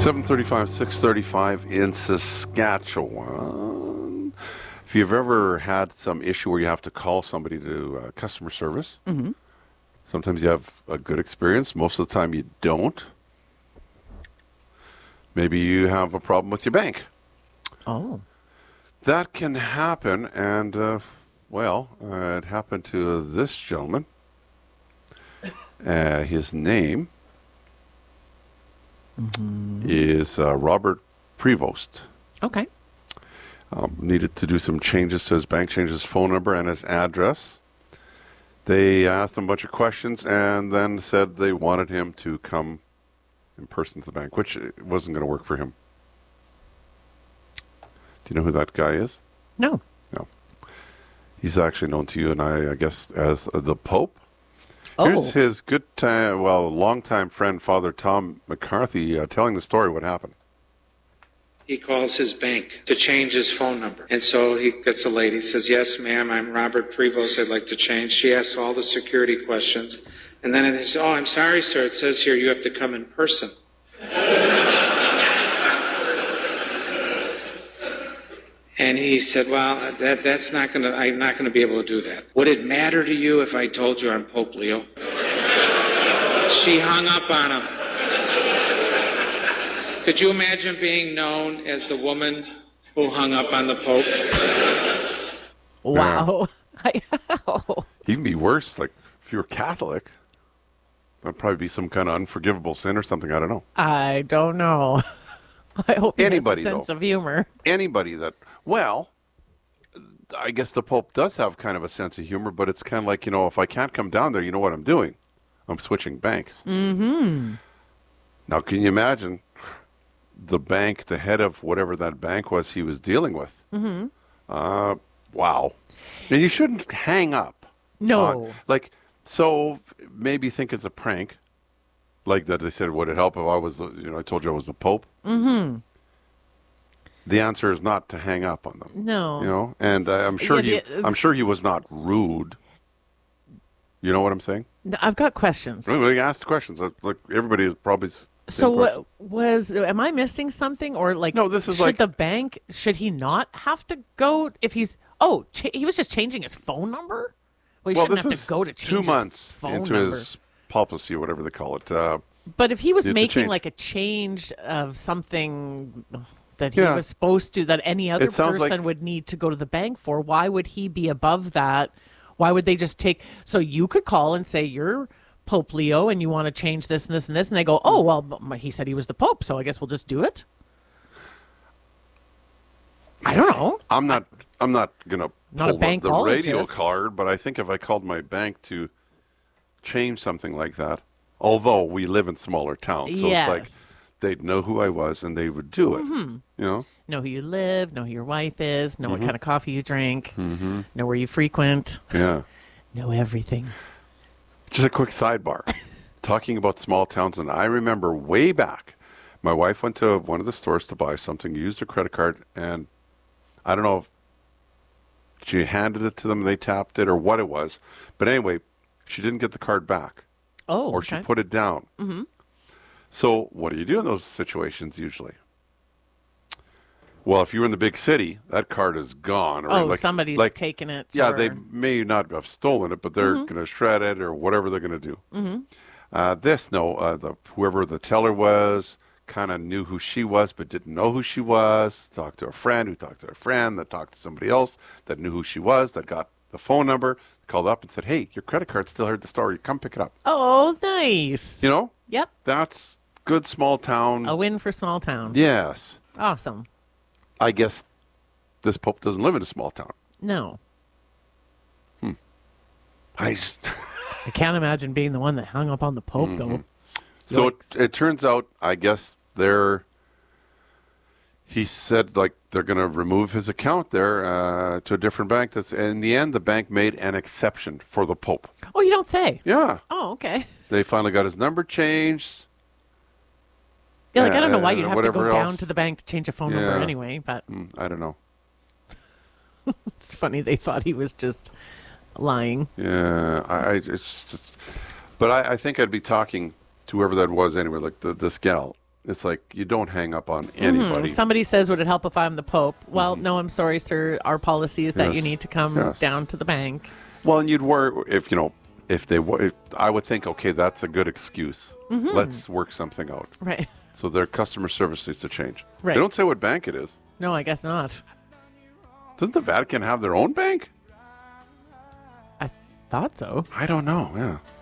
7:35, 6:35 in Saskatchewan. If you've ever had some issue where you have to call somebody to customer service, sometimes you have a good experience. Most of the time you don't. Maybe you have a problem with your bank. Oh. That can happen, and, it happened to this gentleman. His name is Robert Prevost. Okay. Needed to do some changes to his bank, change his phone number and his address. They asked him a bunch of questions and then said they wanted him to come in person to the bank, which wasn't going to work for him. Do you know who that guy is? No. No. He's actually known to you and I guess, as the Pope. Oh. Here's his longtime friend, Father Tom McCarthy, telling the story what happened. He calls his bank to change his phone number. And so he gets a lady, says, "Yes, ma'am, I'm Robert Prevost. I'd like to change." She asks all the security questions. And then he says, "Oh, I'm sorry, sir. It says here you have to come in person." And he said, "Well, that's not going to, I'm not going to be able to do that. Would it matter to you if I told you I'm Pope Leo?" She hung up on him. Could you imagine being known as the woman who hung up on the Pope? Wow. Even be worse, like if you were Catholic. That'd probably be some kind of unforgivable sin or something. I don't know. I don't know. I hope he has a sense of humor. Anybody that, I guess the Pope does have kind of a sense of humor, but it's kind of like, if I can't come down there, you know what I'm doing? I'm switching banks. Mm-hmm. Now, can you imagine the bank, the head of whatever that bank was he was dealing with? Mm-hmm. Wow. Now, you shouldn't hang up. No. So maybe think it's a prank. Like that they said, would it help if I was, I told you I was the Pope? Mm-hmm. The answer is not to hang up on them. No. And I'm sure he was not rude. You know what I'm saying? I've got questions. Really, ask questions. Like everybody is probably. So am I missing something, or no? This is should the bank, should he not have to go if he's he was just changing his phone number? Well, he shouldn't have to go to change 2 months his phone into number. his papacy or whatever they call it. But if he was making like a change of something that he was supposed to, that any other person would need to go to the bank for, why would he be above that? Why would they just take? So you could call and say, "You're Pope Leo and you want to change this and this and this," and they go, "Oh, well, he said he was the Pope, so I guess we'll just do it." I don't know. I'm not gonna pull the radio bankologist. card, but I think if I called my bank to change something like that, although we live in smaller towns, so it's like they'd know who I was and they would do it. Mm-hmm. Know who you live, know who your wife is, know what kind of coffee you drink, know where you frequent. Yeah. Know everything. Just a quick sidebar. Talking about small towns, and I remember way back, my wife went to one of the stores to buy something, used her credit card, and I don't know if she handed it to them, they tapped it, or what it was. But anyway, she didn't get the card back. Oh, or she put it down. Mm-hmm. So what do you do in those situations usually? Well, if you're in the big city, that card is gone. Or somebody's taken it. Yeah, they may not have stolen it, but they're going to shred it or whatever they're going to do. Mm-hmm. Whoever the teller was kind of knew who she was but didn't know who she was. Talked to a friend who talked to a friend that talked to somebody else that knew who she was, that got the phone number, called up and said, "Hey, your credit card's still here at the store. You come pick it up." Oh, nice. Yep. That's good small town. A win for small town. Yes. Awesome. I guess this Pope doesn't live in a small town. No. I can't imagine being the one that hung up on the Pope, though. So it turns out, I guess he said they're going to remove his account there to a different bank. In the end, the bank made an exception for the Pope. Oh, you don't say? Yeah. Oh, okay. They finally got his number changed. Yeah, I don't know why you'd have to go down to the bank to change a phone number anyway, but I don't know. It's funny they thought he was just lying. Yeah, I think I'd be talking to whoever that was anyway, like this gal. it's like you don't hang up on anybody. Somebody says, would it help if I'm the Pope? Well, no, I'm sorry, sir. Our policy is that you need to come down to the bank. Well, and you'd worry if I would think, okay, that's a good excuse. Let's work something out. Right. So their customer service needs to change. Right. They don't say what bank it is. No, I guess not. Doesn't the Vatican have their own bank? I thought so. I don't know, yeah.